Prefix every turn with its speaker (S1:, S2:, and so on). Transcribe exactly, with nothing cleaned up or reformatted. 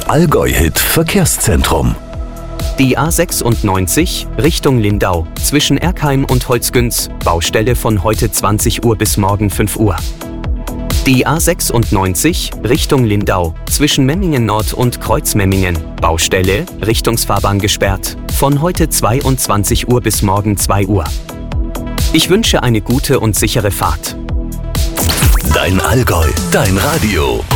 S1: Das Allgäu-Hit Verkehrszentrum.
S2: Die A sechsundneunzig Richtung Lindau zwischen Erkheim und Holzgünz, Baustelle von heute zwanzig Uhr bis morgen fünf Uhr. Die A sechsundneunzig Richtung Lindau zwischen Memmingen Nord und Kreuzmemmingen, Baustelle, Richtungsfahrbahn gesperrt, von heute zweiundzwanzig Uhr bis morgen zwei Uhr. Ich wünsche eine gute und sichere Fahrt.
S1: Dein Allgäu, dein Radio.